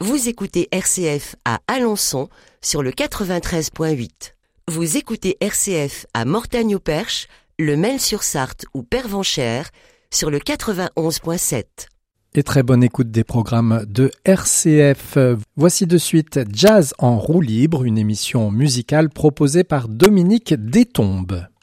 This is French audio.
Vous écoutez RCF à Alençon sur le 93.8. Vous écoutez RCF à Mortagne-au-Perche, le Maine-sur-Sarthe ou Pervenchères sur le 91.7. Et très bonne écoute des programmes de RCF. Voici de suite Jazz en roue libre, une émission musicale proposée par Dominique Détombe.